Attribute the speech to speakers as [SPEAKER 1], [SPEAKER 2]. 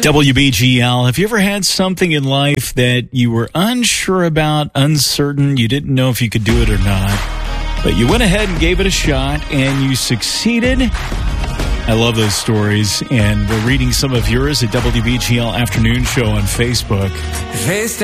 [SPEAKER 1] WBGL, have you ever had something in life that you were unsure about, uncertain, you didn't know if you could do it or not, but you went ahead and gave it a shot and you succeeded? I love those stories, and we're reading some of yours at WBGL Afternoon Show on Facebook.